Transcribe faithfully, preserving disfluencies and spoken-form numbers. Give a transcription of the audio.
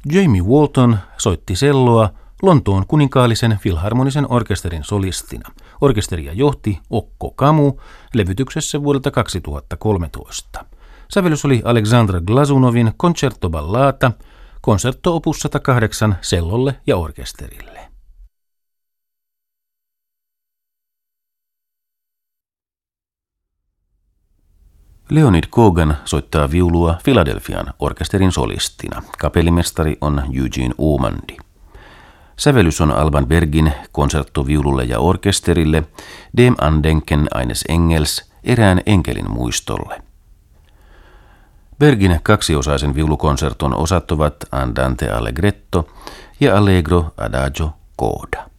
Jamie Walton soitti selloa Lontoon kuninkaallisen filharmonisen orkesterin solistina. Orkesteria johti Okko Kamu levytyksessä vuodelta kaksituhattakolmetoista. Sävellys oli Aleksandr Glazunovin Concerto Ballata, Concerto opus sata kahdeksan sellolle ja orkesterille. Leonid Kogan soittaa viulua Philadelphian orkesterin solistina. Kapellimestari on Eugene Uumandi. Sävellys on Alban Bergin konsertto viululle ja orkesterille, Dem Andenken eines Engels, erään enkelin muistolle. Bergin kaksiosaisen viulukonserton osat ovat Andante Allegretto ja Allegro Adagio Coda.